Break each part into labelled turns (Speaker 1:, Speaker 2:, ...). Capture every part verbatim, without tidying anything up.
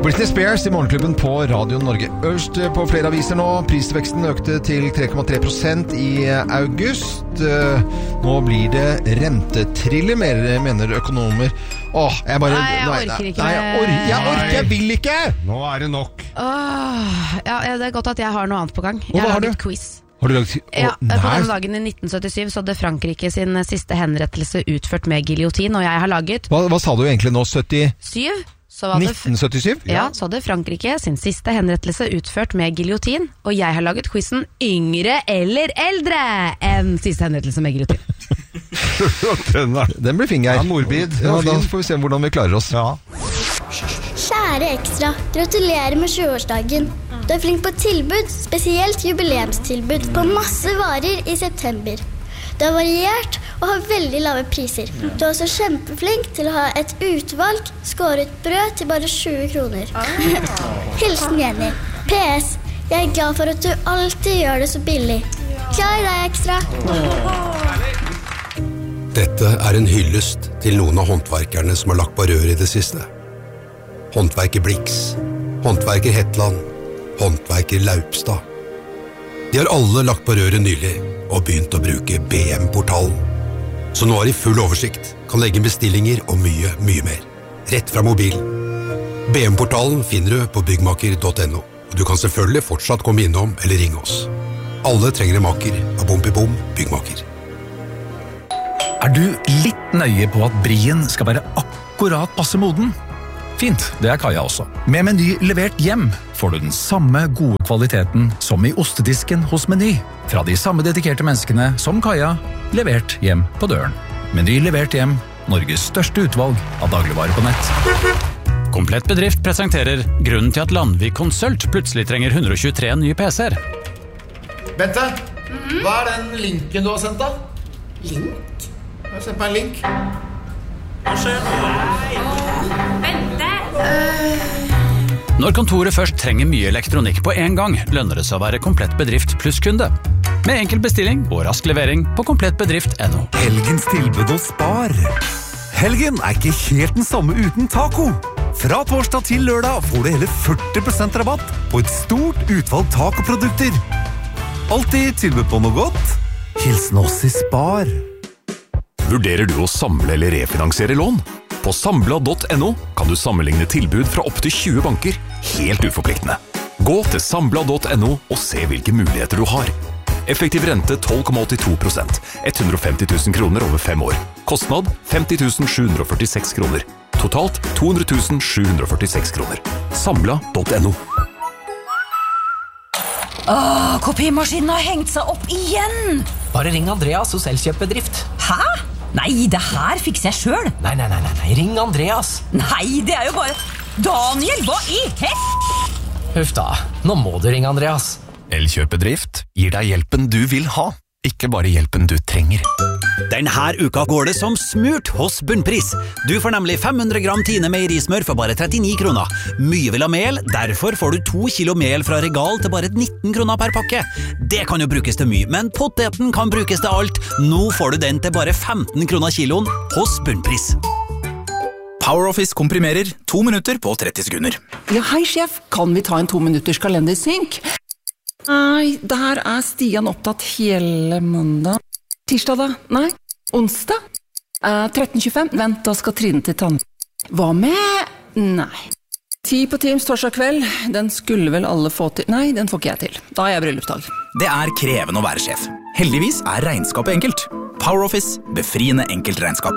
Speaker 1: Britney Spears I Morgenklubben på Radio Norge. Øverst på flere aviser nå. Prisveksten økte til tre komma tre prosent I august. Nå blir det rentetriller, mener økonomer. Åh, jeg bare...
Speaker 2: Nei, jeg orker ikke.
Speaker 1: Nei, jeg, orker, jeg orker, jeg vil ikke!
Speaker 3: Nå er det nok.
Speaker 2: Åh, ja, det er godt at jeg har noe annet på gang. Jeg
Speaker 1: Hva
Speaker 2: har
Speaker 1: har
Speaker 2: laget
Speaker 1: du?
Speaker 2: quiz.
Speaker 1: Har du laget...
Speaker 2: Ja, på denne dagen I nitten syttisju så hadde Frankrike sin siste henrettelse utført med giljotin, og jeg har laget...
Speaker 1: Hva, hva sa du egentlig nå? sytti?
Speaker 2: Syv? Så var det,
Speaker 1: nitten syttisju?
Speaker 2: ja, så hadde Frankrike sin siste henrettelse utført med giljotin, og jeg har laget quizen yngre eller eldre enn siste henrettelse med giljotin.
Speaker 1: den, den blir fin, Geir.
Speaker 3: Ja, morbid.
Speaker 1: Ja, da får vi se hvordan vi klarer oss.
Speaker 3: Ja.
Speaker 4: Kjære Ekstra, gratulerer med tjueårsdagen. Du er flink på tilbud, spesielt jubileumstilbud på masse varer I september. Du er variert og har veldig lave priser. Du er også kjempeflink til å ha et utvalg skåret brød til bare tjue kroner. Hilsen Jenny. P S. Jeg er glad for at du alltid gjør det så billig. Glad I deg, Ekstra.
Speaker 5: Dette er en hyllest til noen av håndverkerne som har lagt på rør I det siste. Håndverker Blix, håndverker Hetland, håndverker Laupstad. De har alle lagt på røret nylig og begynt å bruke B M-portalen. Så nå har de full oversikt, kan legge bestillinger og mye, mye mer. Rett fra mobilen. B M-portalen finner du på byggmaker punktum no, og du kan selvfølgelig fortsatt komme innom eller ringe oss. Alle trenger en maker av Bompibom byggmaker.
Speaker 6: Er du litt nøye på at brien skal være akkurat passe moden? Fint, det er Kaja også. Med Meny levert hjem får du den samme gode kvaliteten som I ostedisken hos Meny. Fra de samme dedikerte menneskene som Kaja, levert hjem på døren. Meny levert hjem, Norges største utvalg av dagligvarer på nett.
Speaker 7: Komplett bedrift presenterer grunnen til at Landvik Konsult plutselig trenger hundre og tjuetre nye P C-er.
Speaker 8: Bente, mm-hmm. Hva er den linken du har sendt da?
Speaker 9: Link?
Speaker 8: Jeg har sendt meg en link.
Speaker 9: Hva skjer? Bente!
Speaker 7: Når kontoret først trenger mye elektronikk på en gang, lønner det seg å være komplett bedrift pluss kunde. Med enkel bestilling og rask levering på komplettbedrift punktum no.
Speaker 10: Helgens tilbud hos Spar. Helgen er ikke helt den samme uten taco. Fra torsdag til lørdag får du hele førti prosent rabatt på et stort utvalg tacoprodukter. Alltid tilbud på noe godt. Hilsen oss I Spar.
Speaker 11: Vurderer du å samle eller refinansiere lån? På Sambla punktum no kan du sammenligne tilbud fra opp til tjue banker, helt uforpliktende. Gå til Sambla punktum no og se hvilke muligheter du har. Effektiv rente tolv komma åttito prosent, hundre og femti tusen kroner over fem år. Kostnad femti tusen sju hundre og førtiseks kroner. Totalt to hundre tusen sju hundre og førtiseks kroner. Sambla punktum no.
Speaker 12: Åh, kopimaskinen har hengt seg opp igjen!
Speaker 13: Bare ring Andreas hos Elkjøp-bedrift.
Speaker 12: Hæ? Nei, det her fikser jeg selv.
Speaker 13: Nei, nei, nei, nei, ring Andreas.
Speaker 12: Nei, det er jo bare... Daniel, hva I hett?
Speaker 13: Huff da, nå må du ringe Andreas.
Speaker 11: Elkjøp-bedrift gir deg hjelpen du vil ha, ikke bare hjelpen du trenger.
Speaker 14: Denne uka går det som smurt hos Bunnpris. Du får nemlig fem hundre gram Tine meierismør for bare trettini kroner. Mye vil ha mel, derfor får du to kilo mel fra Regal til bare nitten kroner per pakke. Det kan jo brukes til mye, men poteten kan brukes til alt. Nå får du den til bare femten kroner kiloen hos Bunnpris.
Speaker 6: PowerOffice komprimerer to minutter på tretti sekunder.
Speaker 15: Ja, hei sjef, kan vi ta en to minutters kalendersynk? Nei, der er Stian opptatt hele mandag. Tirsdag da? Nei. Onsdag? Eh, tretten tjuefem. Vent, da skal Trine til tann. Hva med? Nei. Ti på Teams torsdag kveld. Den skulle vel alle få til. Nei, den får ikke jeg til. Da er jeg bryllupsdag.
Speaker 6: Det er krevende å være sjef. Heldigvis er regnskapet enkelt. PowerOffice, befriende enkelt regnskap.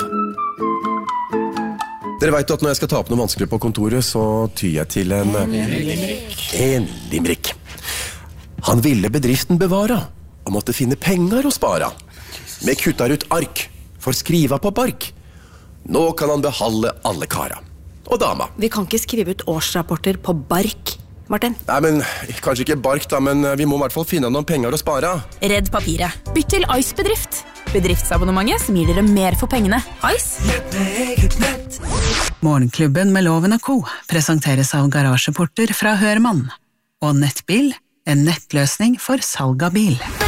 Speaker 16: Dere vet at når jeg skal ta opp noe vanskelig på kontoret, så tyr jeg til en... Limerick. En limerick. Han ville bedriften bevara, og måtte finne penger å spara. Vi kuttar ut ark, for skriva på bark. Nå kan han behalde alle kara. Og dama.
Speaker 17: Vi kan ikke skrive ut årsrapporter på bark, Martin.
Speaker 16: Nei, men kanskje ikke bark da, men vi må I hvert fall finne noen penger å spara.
Speaker 17: Redd papiret. Bytt til Ice Bedrift. Bedriftsabonnementet som gir dere mer for pengene. Ice.
Speaker 18: Morgenklubben med Loven og Co. presenteres av garasjeporter fra Hørmann. Og Nettbil, en nettløsning for salg av bil.